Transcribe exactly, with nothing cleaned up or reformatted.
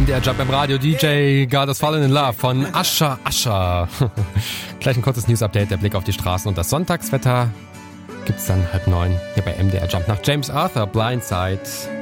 M D R Jump im Radio, D J God Has Fallen in Love von Ascher Ascher. Gleich ein kurzes News-Update, der Blick auf die Straßen und das Sonntagswetter gibt's dann halb neun hier bei M D R Jump nach James Arthur, Blindside.